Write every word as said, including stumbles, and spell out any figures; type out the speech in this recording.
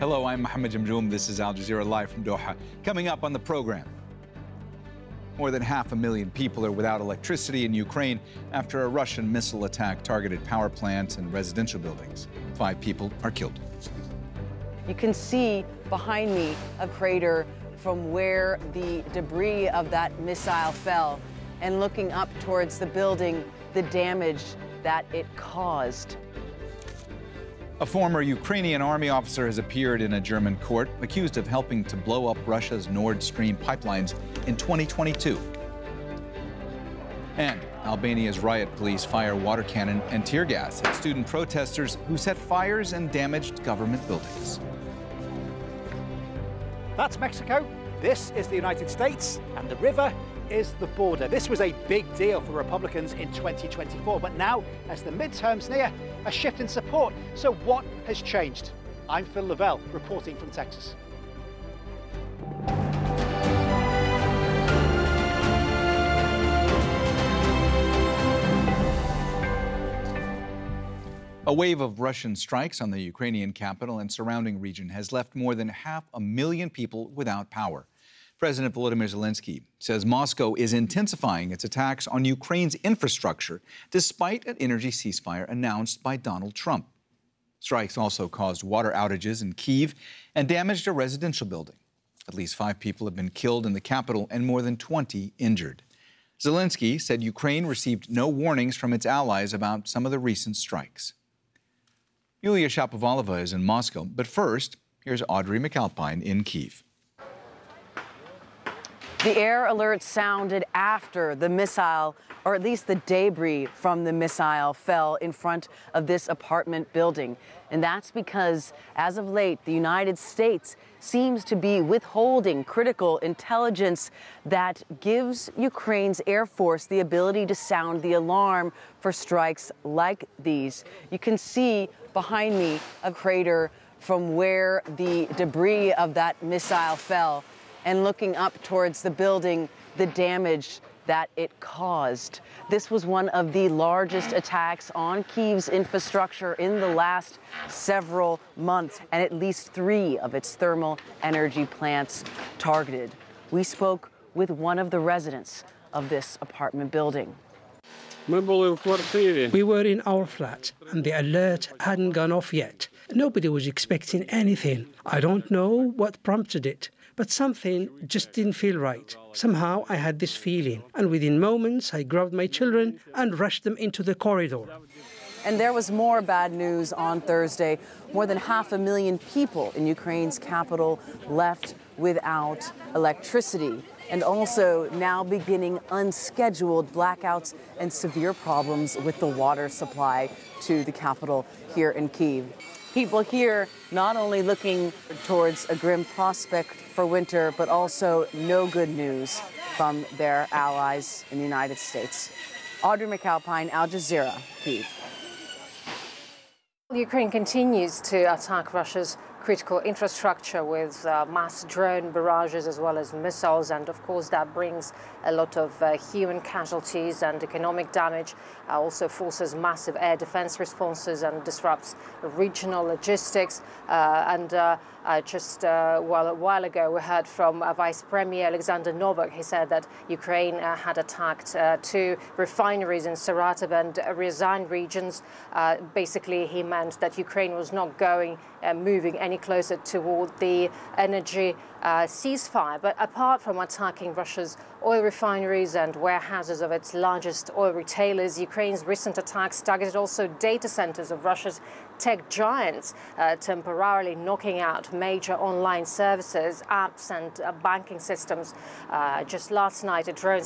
Hello, I'm Mohammed Jamjoom. This is Al Jazeera Live from Doha. Coming up on the program, more than half a million people are without electricity in Ukraine after a Russian missile attack targeted power plants and residential buildings. Five people are killed. You can see behind me a crater from where the debris of that missile fell, and looking up towards the building, the damage that it caused. A former Ukrainian army officer has appeared in a German court accused of helping to blow up Russia's Nord Stream pipelines in twenty twenty-two. And Albania's riot police fire water cannon and tear gas at student protesters who set fires and damaged government buildings. That's Mexico, this is the United States, and the river is the border. This was a big deal for Republicans in twenty twenty-four, but now, as the midterms near, a shift in support. So what has changed? I'm Phil Lavelle, reporting from Texas. A wave of Russian strikes on the Ukrainian capital and surrounding region has left more than half a million people without power. President Volodymyr Zelensky says Moscow is intensifying its attacks on Ukraine's infrastructure despite an energy ceasefire announced by Donald Trump. Strikes also caused water outages in Kyiv and damaged a residential building. At least five people have been killed in the capital and more than twenty injured. Zelensky said Ukraine received no warnings from its allies about some of the recent strikes. Yulia Shapovalova is in Moscow, but first, here's Audrey McAlpine in Kyiv. The air alert sounded after the missile, or at least the debris from the missile, fell in front of this apartment building. And that's because, as of late, the United States seems to be withholding critical intelligence that gives Ukraine's Air Force the ability to sound the alarm for strikes like these. You can see behind me a crater from where the debris of that missile fell, and looking up towards the building, the damage that it caused. This was one of the largest attacks on Kyiv's infrastructure in the last several months, and at least three of its thermal energy plants targeted. We spoke with one of the residents of this apartment building. We were in our flat, and the alert hadn't gone off yet. Nobody was expecting anything. I don't know what prompted it, but something just didn't feel right. Somehow I had this feeling, and within moments I grabbed my children and rushed them into the corridor. And there was more bad news on Thursday. More than half a million people in Ukraine's capital left without electricity, and also now beginning unscheduled blackouts and severe problems with the water supply to the capital here in Kyiv. People here not only looking towards a grim prospect for winter, but also no good news from their allies in the United States. Audrey McAlpine, Al Jazeera, Kyiv. Ukraine continues to attack Russia's critical infrastructure with uh, mass drone barrages as well as missiles, and of course that brings a lot of uh, human casualties and economic damage, uh, also forces massive air defense responses and disrupts regional logistics. Uh, and uh, uh, just uh, well, a while ago we heard from uh, Vice Premier Alexander Novak. He said that Ukraine uh, had attacked uh, two refineries in Saratov and Ryazan regions. Uh, basically he meant that Ukraine was not going uh, moving any closer toward the energy uh, ceasefire. But apart from attacking Russia's oil refineries and warehouses of its largest oil retailers, Ukraine's recent attacks targeted also data centers of Russia's tech giants, uh, temporarily knocking out major online services, apps and uh, banking systems. Uh, just last night, a drone